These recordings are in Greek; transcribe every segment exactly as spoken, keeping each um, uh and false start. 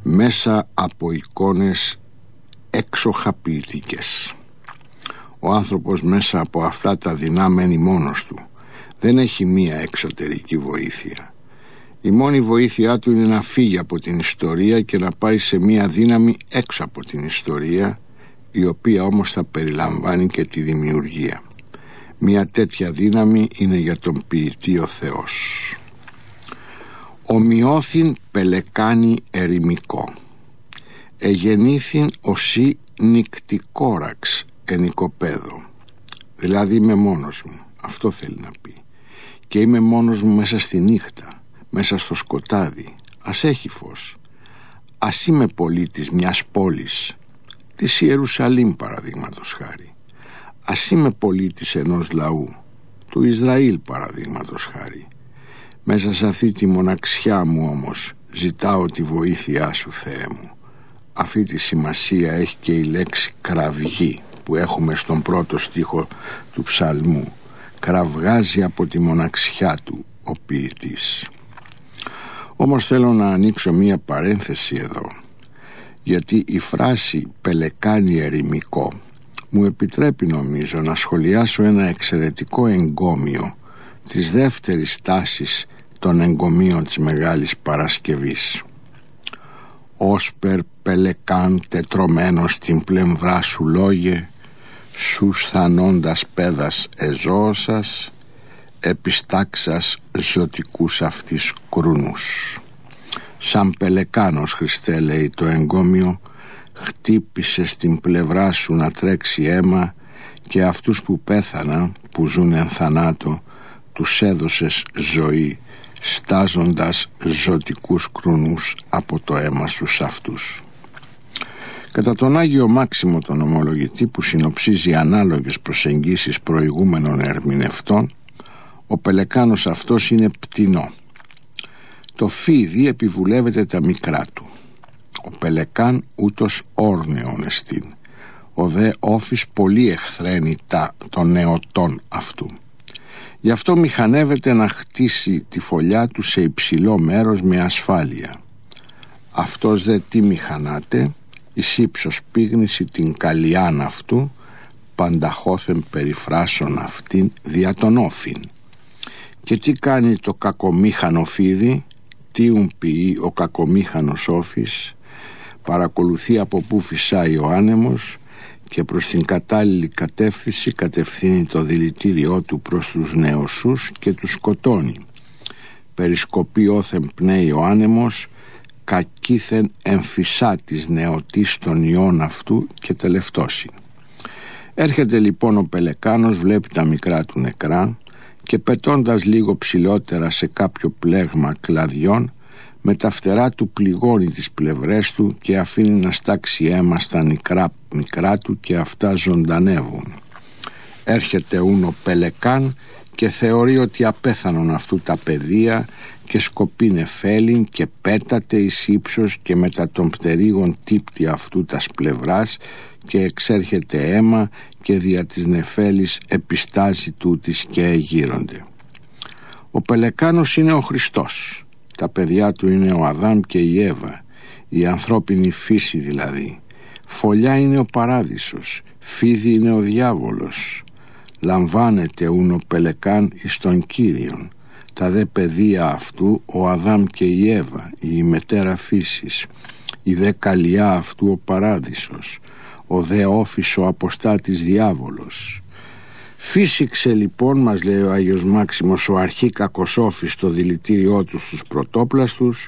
μέσα από εικόνες εξοχαποιητικές. Ο άνθρωπος μέσα από αυτά τα δεινά μένει μόνος του. Δεν έχει μία εξωτερική βοήθεια. Η μόνη βοήθειά του είναι να φύγει από την ιστορία και να πάει σε μία δύναμη έξω από την ιστορία, η οποία όμως θα περιλαμβάνει και τη δημιουργία. Μία τέτοια δύναμη είναι για τον ποιητή ο Θεός. Ομοιώθην πελεκάνη ερημικό, εγεννήθην οσί νυκτικόραξ εν οικοπαίδο. Δηλαδή είμαι μόνος μου, αυτό θέλει να πει. Και είμαι μόνος μου μέσα στη νύχτα, μέσα στο σκοτάδι. Ας έχει φως. Ας είμαι πολίτης μιας πόλης, της Ιερουσαλήμ παραδείγματος χάρη. Ας είμαι πολίτης ενός λαού, του Ισραήλ παραδείγματος χάρη. Μέσα σε αυτή τη μοναξιά μου όμως ζητάω τη βοήθειά σου, Θεέ μου. Αυτή τη σημασία έχει και η λέξη κραυγή που έχουμε στον πρώτο στίχο του ψαλμού. Κραυγάζει από τη μοναξιά του ο ποιητής. Όμως θέλω να ανοίξω μία παρένθεση εδώ, γιατί η φράση πελεκάνη ερημικό μου επιτρέπει νομίζω να σχολιάσω ένα εξαιρετικό εγκόμιο της δεύτερης τάσης των εγκομείων της Μεγάλης Παρασκευής. Όσπερ πελεκάν τετρωμένο στην πλευρά σου λόγε, σου θανώντας πέδας εζώωσας, επιστάξας ζωτικούς αυτής κρούνους. Σαν πελεκάνος, Χριστέ, λέει το εγκόμιο, χτύπησε στην πλευρά σου να τρέξει αίμα και αυτούς που πέθαναν, που ζουν εν θανάτω, τους έδωσες ζωή, στάζοντας ζωτικούς κρουνούς από το αίμα στους αυτούς. Κατά τον Άγιο Μάξιμο τον ομολογητή, που συνοψίζει ανάλογες προσεγγίσεις προηγούμενων ερμηνευτών, ο πελεκάνος αυτός είναι πτηνό. Το φίδι επιβουλεύεται τα μικρά του. Ο πελεκάν ούτως όρνεον εστίν. Ο δε όφης πολύ εχθραίνει τα των νεωτών αυτού. Γι' αυτό μηχανεύεται να χτίσει τη φωλιά του σε υψηλό μέρος με ασφάλεια. Αυτός δε τι μηχανάται, εις ύψος πίγνηση την καλιάν αυτού, πανταχώθεν περιφράσεων αυτήν δια τον όφιν. Και τι κάνει το κακομήχανο φίδι, τι ουν ποιεί ο κακομήχανος όφης, παρακολουθεί από πού φυσάει ο άνεμος και προς την κατάλληλη κατεύθυνση κατευθύνει το δηλητήριό του προς τους νεοσούς και τους σκοτώνει. Περισκοπεί όθεν πνέει ο άνεμος, κακήθεν εμφυσά της νεωτής των ιών αυτού και τελευτώσει. Έρχεται λοιπόν ο πελεκάνος, βλέπει τα μικρά του νεκρά και πετώντας λίγο ψηλότερα σε κάποιο πλέγμα κλαδιών, με τα φτερά του πληγώνει τις πλευρές του και αφήνει να στάξει αίμα στα μικρά, μικρά του και αυτά ζωντανεύουν. Έρχεται ούν ο πελεκάν και θεωρεί ότι απέθανον αυτού τα παιδεία και σκοπεί νεφέλιν και πέταται εις ύψος και μετά των πτερίγων τύπτει αυτού τας πλευράς και εξέρχεται αίμα και δια της νεφέλης επιστάζει τούτης και εγείρονται. Ο πελεκάνος είναι ο Χριστός. Τα παιδιά του είναι ο Αδάμ και η Εύα, η ανθρώπινη φύση δηλαδή. Φωλιά είναι ο παράδεισος, φίδι είναι ο διάβολος. Λαμβάνεται ούν ο πελεκάν εις τον Κύριον. Τα δε παιδεία αυτού ο Αδάμ και η Εύα, η μετέρα φύσης. Η δε καλιά αυτού ο παράδεισος. Ο δε όφης ο αποστάτης διάβολος. Φύσηξε λοιπόν, μας λέει ο Άγιος Μάξιμος, ο αρχή κακοσόφης το δηλητήριό του στους πρωτόπλαστους,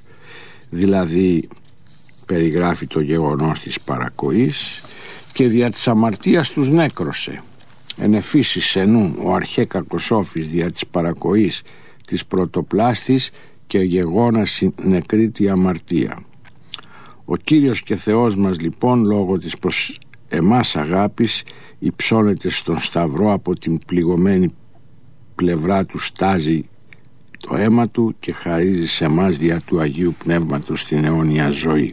δηλαδή περιγράφει το γεγονός της παρακοής, και δια της αμαρτίας τους νέκρωσε. Ενεφύσισε νου ο αρχέ κακοσόφης δια της παρακοής της πρωτοπλάστης και γεγόνας νεκρίτη αμαρτία. Ο Κύριος και Θεός μας λοιπόν, λόγω της προς εμάς αγάπης, υψώνεται στον σταυρό, από την πληγωμένη πλευρά του στάζει το αίμα του και χαρίζει σε εμάς δια του Αγίου Πνεύματος την αιώνια ζωή.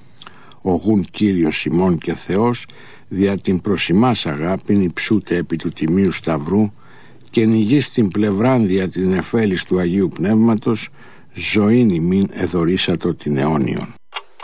Ο γουν Κύριος ημών και Θεός, δια την προς ημάς αγάπην υψούται επί του τιμίου σταυρού και νηγεί στην πλευράν δια της νεφέλης του Αγίου Πνεύματος, ζωήν ημίν εδωρήσατο την αιώνιον.